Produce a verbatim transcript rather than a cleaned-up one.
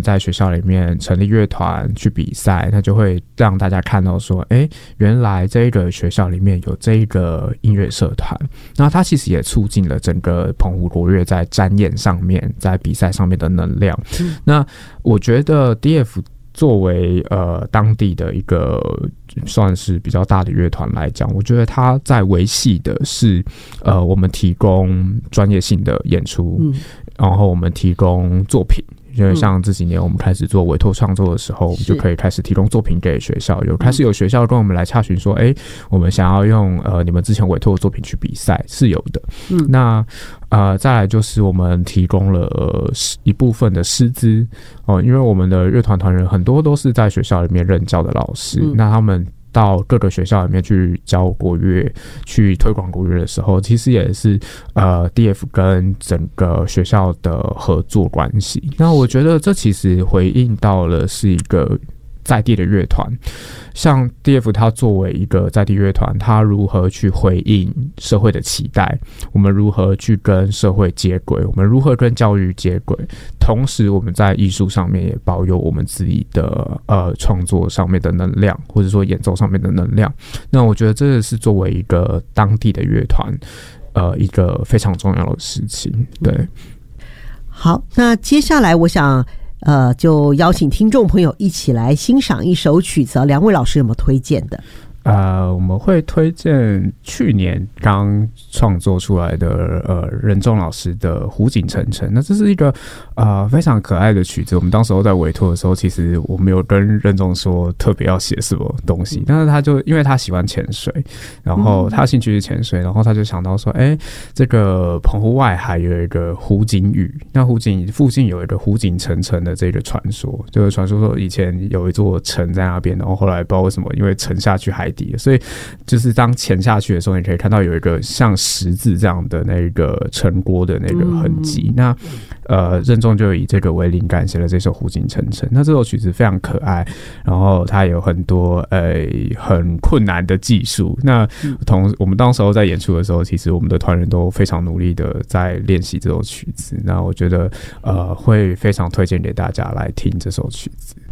在学校里面成立乐团去比赛，那就会让大家看到说，哎，原来这一个学校里面有这一个音乐社团，那它其实也促进了整个澎湖国乐在展演上面，在比赛上面的能量。嗯、那我觉得 D F 作为呃当地的一个算是比较大的乐团来讲，我觉得它在维系的是呃我们提供专业性的演出，嗯、然后我们提供作品。因为像这几年我们开始做委托创作的时候，我们就可以开始提供作品给学校，有开始有学校跟我们来洽询说，哎、欸，我们想要用呃你们之前委托的作品去比赛，是有的。嗯，那呃再来就是我们提供了、呃、一部分的师资哦、呃，因为我们的乐团团员很多都是在学校里面任教的老师，嗯、那他们到各个学校里面去教国乐，去推广国乐的时候，其实也是呃 D F 跟整个学校的合作关系。那我觉得这其实回应到了是一个在地的乐团，像 D F 它作为一个在地乐团，它如何去回应社会的期待，我们如何去跟社会接轨，我们如何跟教育接轨，同时我们在艺术上面也保有我们自己的呃创作上面的能量，或者说演奏上面的能量。那我觉得这是作为一个当地的乐团呃一个非常重要的事情。对， 好，那接下来我想呃，就邀请听众朋友一起来欣赏一首曲子，两位老师有没有推荐的？ 呃，我们会推荐去年刚创作出来的呃任重老师的《湖景沉沉》。那这是一个呃非常可爱的曲子。我们当时候在委托的时候，其实我没有跟任重说特别要写什么东西，但是他就因为他喜欢潜水，然后他兴趣是潜水，然后他就想到说，哎、欸，这个澎湖外海有一个湖景屿，那湖景附近有一个湖景沉沉的这个传说，就是传说说以前有一座城在那边，然后后来不知道为什么，因为沉下去海底，所以就是当潜下去的时候，你可以看到有一个像十字这样的那个沉锅的那个痕迹。嗯、那呃，任重就以这个为灵感写了这首《湖景沉沉》。那这首曲子非常可爱，然后它有很多呃很困难的技术。那同我们当时候在演出的时候，其实我们的团员都非常努力的在练习这首曲子。那我觉得呃会非常推荐给大家来听这首曲子。